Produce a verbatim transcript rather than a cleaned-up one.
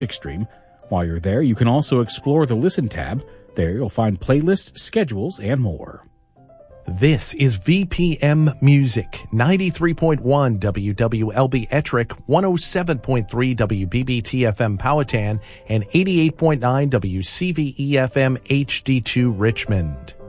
Stream. While you're there, you can also explore the Listen tab. There you'll find playlists, schedules, and more. This is V P M Music, ninety-three point one W W L B Ettrick, one oh seven point three W B B T F M Powhatan, and eighty-eight point nine W C V E F M H D two Richmond.